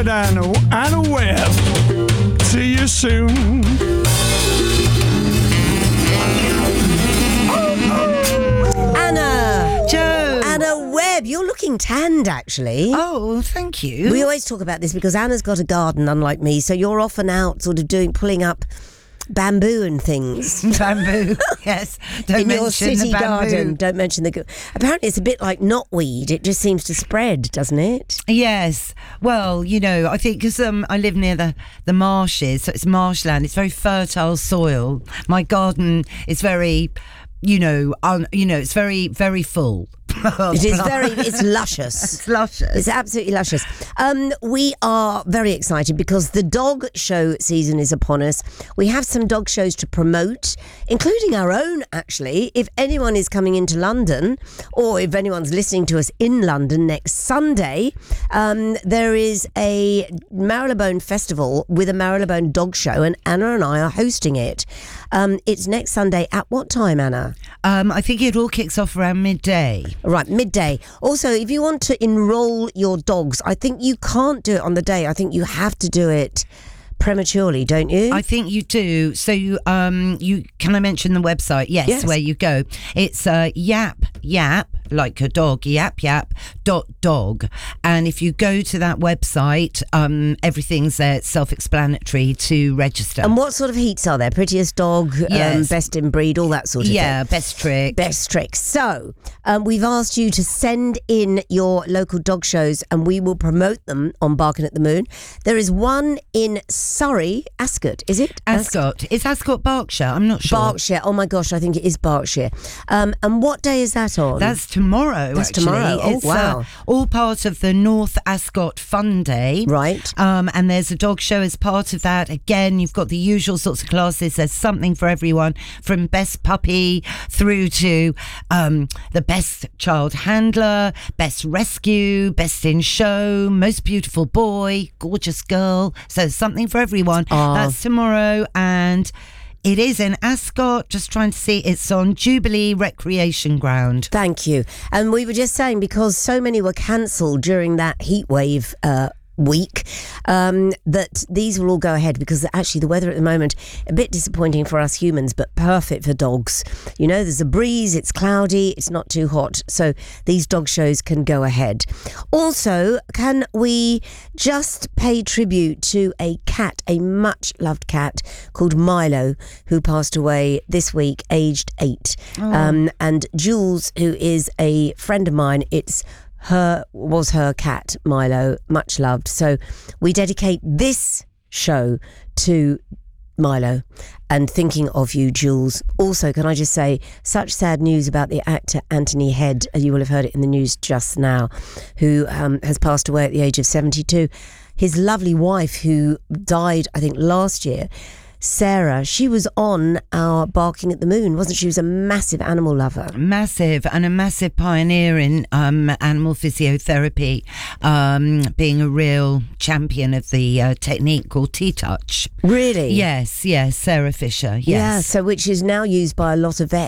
Good, Anna Webb. See you soon. Anna Webb, you're looking tanned, actually. Oh, thank you. We always talk about this because Anna's got a garden, unlike me, so you're often out sort of pulling up bamboo and things. Bamboo, yes. Don't in mention your city the bamboo. garden. Don't mention the... Apparently it's a bit like knotweed. It just seems to spread, doesn't it? Yes. Well, I think because I live near the marshes, so it's marshland. It's very fertile soil. My garden is very... it's very, very full. It's luscious. It's luscious. It's absolutely luscious. We are very excited because the dog show season is upon us. We have some dog shows to promote, including our own, actually. If anyone is coming into London, or if anyone's listening to us in London next Sunday, there is a Marylebone Festival with a Marylebone dog show, and Anna and I are hosting it. It's next Sunday. At what time, Anna? I think it all kicks off around midday. Right, midday. Also, if you want to enrol your dogs, I think you can't do it on the day. I think you have to do it prematurely, don't you? I think you do. So you can I mention the website? Yes. Where you go. It's yap like a dog, yap.dog. And if you go to that website, everything's there. It's self-explanatory to register. And what sort of heats are there? Prettiest dog, yes. Best in breed, all that sort of thing. Yeah, best trick. Best tricks. So we've asked you to send in your local dog shows and we will promote them on Barking at the Moon. There is one in Surrey, Ascot, is it? Ascot. It's Ascot, Berkshire. I'm not sure. Berkshire. Oh my gosh, I think it is Berkshire. And what day is that on? That's tomorrow. That's actually. Tomorrow. Oh, it's, wow. All part of the North Ascot Fun Day. Right. And there's a dog show as part of that. Again, you've got the usual sorts of classes. There's something for everyone, from best puppy through to the best child handler, best rescue, best in show, most beautiful boy, gorgeous girl. So something for everyone. That's tomorrow, and it is in Ascot. Just trying to see. It's on Jubilee Recreation Ground. Thank you. And we were just saying, because so many were cancelled during that heatwave week, that these will all go ahead, because actually the weather at the moment, a bit disappointing for us humans, but perfect for dogs. There's a breeze, it's cloudy, it's not too hot, so these dog shows can go ahead. Also, can we just pay tribute to a cat, a much loved cat called Milo, who passed away this week, aged 8. And Jules, who is a friend of mine, was her cat, Milo, much loved. So we dedicate this show to Milo and thinking of you, Jules. Also, can I just say, such sad news about the actor Anthony Head. You will have heard it in the news just now, who has passed away at the age of 72. His lovely wife, who died, I think, last year, Sarah, she was on our Barking at the Moon, wasn't she? She was a massive animal lover. Massive, and a massive pioneer in animal physiotherapy, being a real champion of the technique called T-Touch. Really? Yes, Sarah Fisher, yes. Yeah, so which is now used by a lot of vets.